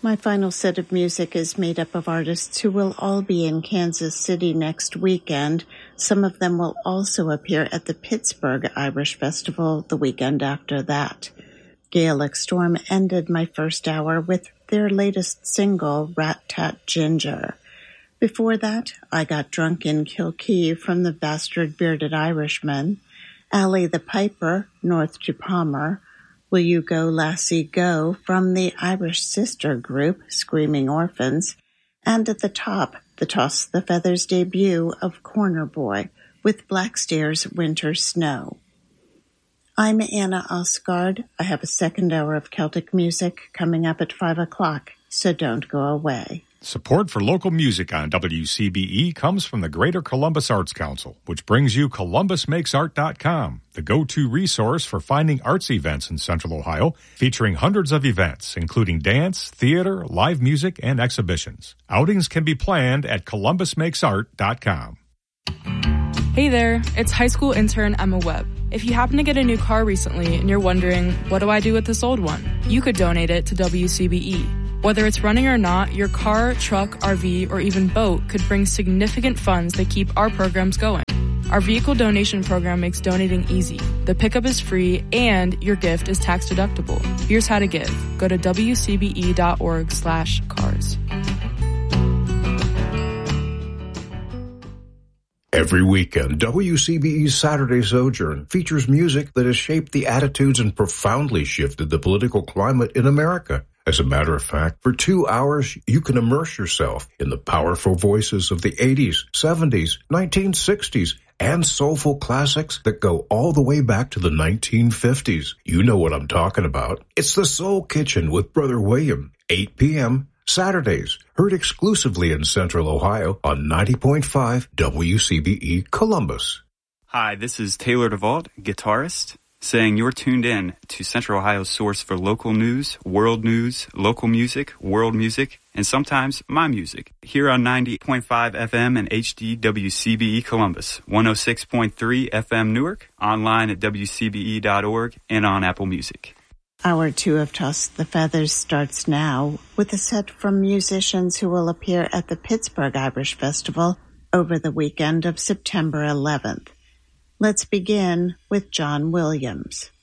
My final set of music is made up of artists who will all be in Kansas City next weekend. Some of them will also appear at the Pittsburgh Irish Festival the weekend after that. Gaelic Storm ended my first hour with their latest single, Rat Tat Ginger. Before that, I Got Drunk in Kilkee from the Bastard Bearded Irishman, Ally the Piper, North to Palmer, Will You Go Lassie Go from the Irish sister group, Screaming Orphans, and at the top, the Toss the Feathers debut of Corner Boy with Blackstair's Winter Snow. I'm Anna Osgard. I have a second hour of Celtic music coming up at 5 o'clock, so don't go away. Support for local music on WCBE comes from the Greater Columbus Arts Council, which brings you ColumbusMakesArt.com, the go-to resource for finding arts events in Central Ohio, featuring hundreds of events, including dance, theater, live music, and exhibitions. Outings can be planned at ColumbusMakesArt.com. Hey there, it's high school intern Emma Webb. If you happen to get a new car recently and you're wondering, what do I do with this old one? You could donate it to WCBE. Whether it's running or not, your car, truck, RV, or even boat could bring significant funds that keep our programs going. Our vehicle donation program makes donating easy. The pickup is free and your gift is tax deductible. Here's how to give. Go to wcbe.org/cars. Every weekend, WCBE's Saturday Sojourn features music that has shaped the attitudes and profoundly shifted the political climate in America. As a matter of fact, for 2 hours, you can immerse yourself in the powerful voices of the 80s, 70s, 1960s, and soulful classics that go all the way back to the 1950s. You know what I'm talking about. It's the Soul Kitchen with Brother William, 8 p.m., Saturdays, heard exclusively in Central Ohio on 90.5 WCBE Columbus. Hi, this is Taylor DeVault, guitarist, saying you're tuned in to Central Ohio's source for local news, local music, world music, and sometimes my music. Here on 90.5 FM and HD WCBE Columbus, 106.3 FM Newark, online at WCBE.org, and on Apple Music. Hour 2 of Toss the Feathers starts now with a set from musicians who will appear at the Pittsburgh Irish Festival over the weekend of September 11th. Let's begin with John Williams.